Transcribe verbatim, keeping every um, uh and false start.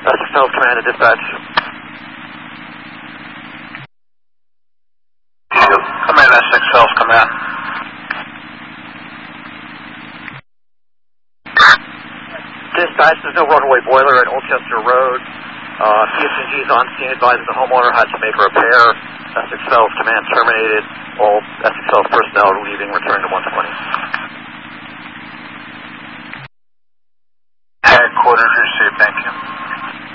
Essex Falls Command to dispatch. Command Essex Falls Command. Dispatch, there's no runaway boiler at Old Chester Road. Uh, P S and G's on scene advises the homeowner had to make a repair. Essex Falls Command terminated. All Essex Falls